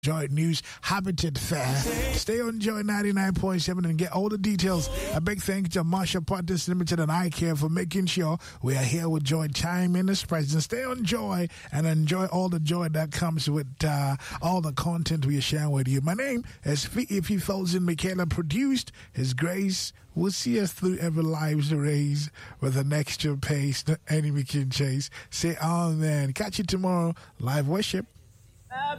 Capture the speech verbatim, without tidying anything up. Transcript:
Joy News Habitat Fair. Stay on Joy ninety-nine point seven and get all the details. A big thank you to Marshall Partners Limited and I Care for making sure we are here with Joy Time in His presence. Stay on Joy and enjoy all the joy that comes with uh, all the content we are sharing with you. My name is Fifi Fozen Michaela, produced His Grace will see us through every life's race with an extra pace the enemy can chase. Say amen. Catch you tomorrow. Live worship.